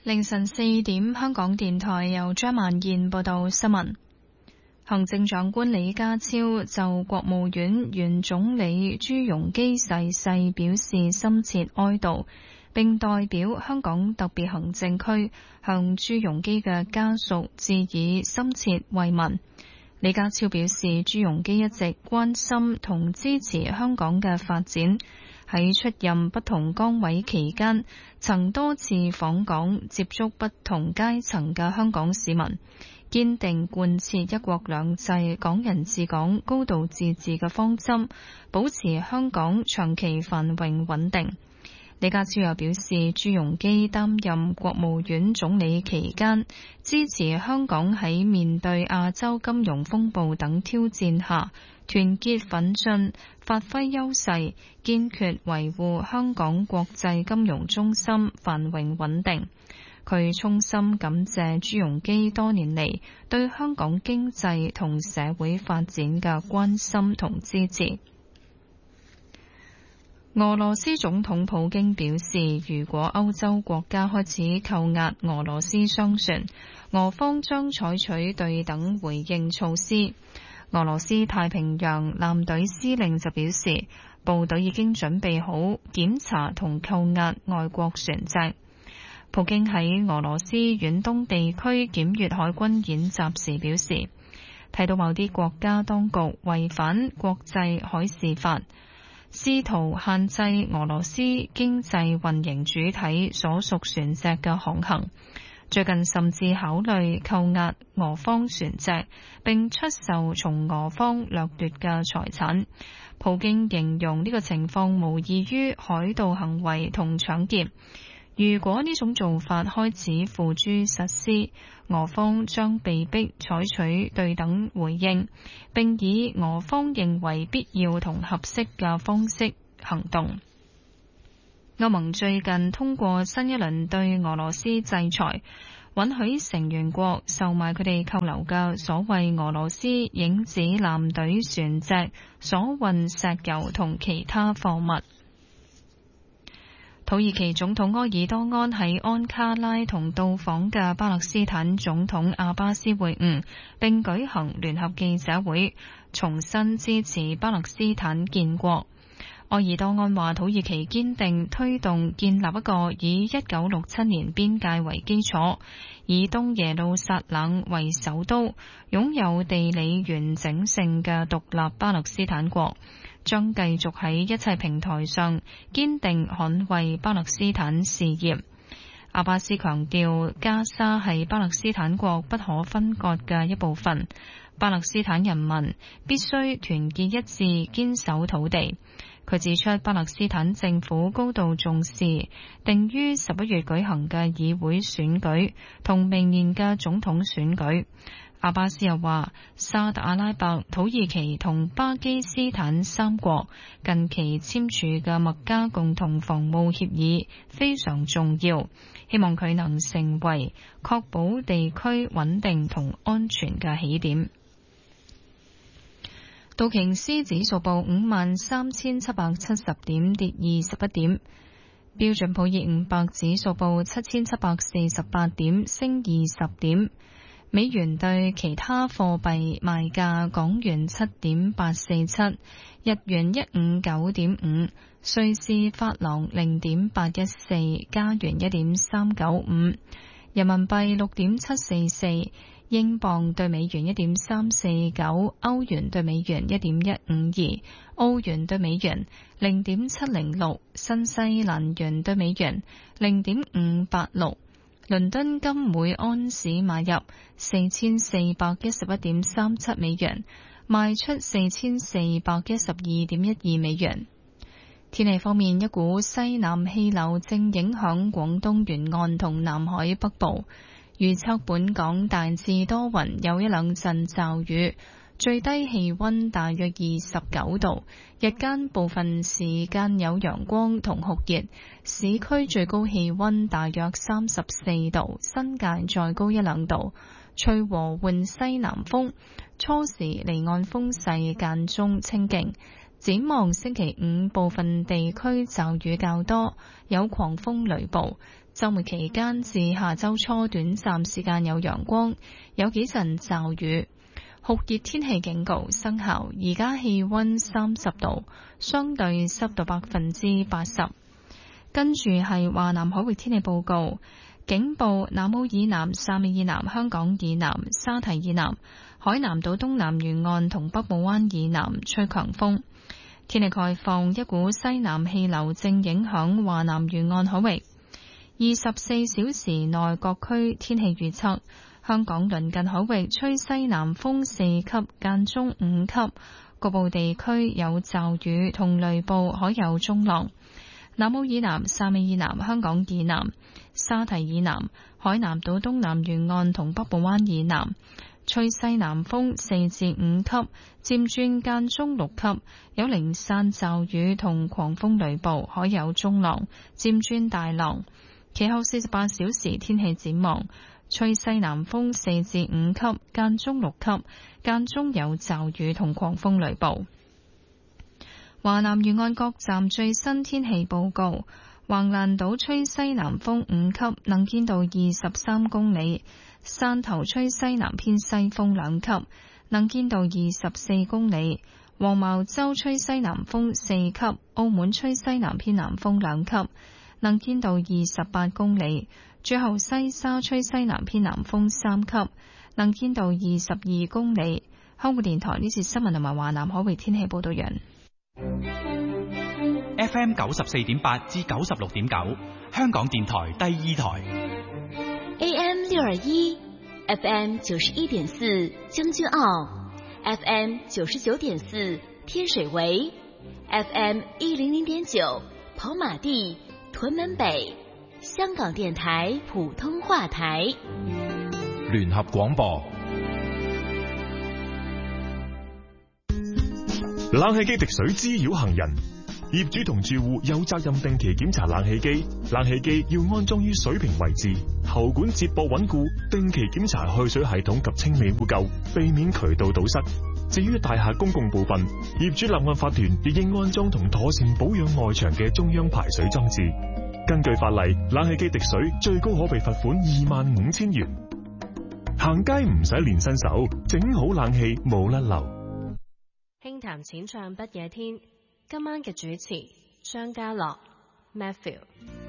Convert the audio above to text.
凌晨4點，香港電台由張曼燕報道新聞。行政長官李家超就國務院原總理朱鎔基逝世表示深切哀悼，並代表香港特別行政區向朱鎔基嘅家屬致以深切慰問。李家超表示，朱鎔基一直關心同支持香港嘅發展，喺出任不同崗位期間，曾多次訪港，接觸不同階層嘅香港市民，堅定貫徹一國兩制、港人治港、高度自治嘅方針，保持香港長期繁榮穩定。李家超又表示，朱鎔基擔任國務院總理期間，支持香港喺面對亞洲金融風暴等挑戰下，團結奮進，發揮優勢，堅決維護香港國際金融中心繁榮穩定。佢衷心感謝朱鎔基多年嚟對香港經濟同社會發展嘅關心同支持。俄羅斯總統普京表示，如果歐洲國家開始扣押俄羅斯商船，俄方將採取對等回應措施。俄羅斯太平洋艦隊司令就表示，部隊已經準備好檢查同扣押外國船隻。普京喺俄羅斯遠東地區檢閱海軍演習時表示，睇到某啲國家當局違反國際海事法，試圖限制俄羅斯經濟運營主體所屬船隻嘅航行，最近甚至考慮扣押俄方船隻，並出售從俄方掠奪嘅財產。普京形容呢個情況無異於海盜行為同搶劫。如果呢種做法開始付諸實施，俄方將被迫採取對等回應，並以俄方認為必要同合適嘅方式行動。歐盟最近通過新一輪對俄羅斯制裁，允許成員國售賣佢哋扣留嘅所謂俄羅斯影子艦隊船隻所運石油同其他貨物。土耳其總統埃爾多安喺安卡拉同到訪嘅巴勒斯坦總統阿巴斯會晤，並舉行聯合記者會，重申支持巴勒斯坦建國。埃爾多安話，土耳其堅定推動建立一個以1967年邊界為基礎，以東耶路撒冷為首都，擁有地理完整性嘅獨立巴勒斯坦國，將繼續喺一切平台上堅定捍衛巴勒斯坦事業。阿巴斯強調，加沙係巴勒斯坦國不可分割嘅一部分，巴勒斯坦人民必須團結一致，堅守土地。佢指出，巴勒斯坦政府高度重視定於11月舉行嘅議會選舉同明年嘅總統選舉。阿巴斯又話，沙特阿拉伯、土耳其同巴基斯坦三國近期簽署嘅麥加共同防務協議非常重要，希望佢能成為確保地區穩定同安全嘅起點。道瓊斯指數報53,770點，跌21點。標準普爾500指數報7,748點，升20點。美元對其他貨幣賣價，港元7.847，日元159.5，瑞士法郎0.814，加元1.395，人民幣6.744，英鎊對美元1.349，歐元對美元1.152，澳元對美元0.706，新西蘭元對美元0.586。倫敦金每安士買入4411.37美元，賣出4412.12美元。天氣方面，一股西南氣流正影響廣東沿岸同南海北部，預測本港大致多雲，有一兩陣驟雨。最低氣溫大約29度，日間部分時間有陽光同酷熱，市區最高氣溫大約34度，新界再高一兩度，吹和緩西南風，初時離岸風勢間中清勁。 展望星期五部分地區驟雨較多，有狂風雷暴。週末期間至下週初短暫時間有陽光，有幾陣驟雨。酷熱天氣警告生效，而家氣溫30度，相對濕度80%。跟住係華南海域天氣報告，警報南澳以南、汕尾以南、香港以南、沙堤以南、海南島東南沿岸同北部灣以南吹強風。天氣概況，一股西南氣流正影響華南沿岸海域。24小時內各區天氣預測：香港鄰近海域吹西南風4級，間中5級，局部地區有驟雨同雷暴，海有中浪。南澳以南、汕尾以南、香港以南、沙堤以南、海南島東南沿岸同北部灣以南吹西南風4至5級，漸轉間中6級，有零散驟雨同狂風雷暴，海有中浪，漸轉大浪。其後48小時天氣展望，吹西南風4至5級，間中6級，間中有驟雨同狂風雷暴。華南沿岸各站最新天氣報告：橫瀾島吹西南風5級，能見度23公里；汕頭吹西南偏西風2級，能見度24公里；黃茅洲吹西南風4級，澳門吹西南偏南風2級，能見度28公里；最後西沙吹西南偏南風3級，能見度22公里。香港電台呢次新聞同埋華南海域天氣報道人。 FM 94.8至96.9，香港電台第2台。 AM 621 FM 91.4將軍澳 FM 99.4天水圍 FM 100.9跑馬地屯門北，香港電台普通話台。 聯合廣播。冷氣機滴水滋擾行人，業主同住戶有責任定期檢查冷氣機。冷氣機要安裝於水平位置，喉管接駁穩固，定期檢查去水系統及清理污垢，避免渠道堵塞。至於大廈公共部分，業主立案法團亦應安裝同妥善保養外牆嘅中央排水裝置。根據法例，冷氣機滴水最高可被罰款25,000元。行街唔使練新手，整好冷氣冇甩漏。 輕談淺唱不夜天，今晚嘅主持張家樂 Matthew。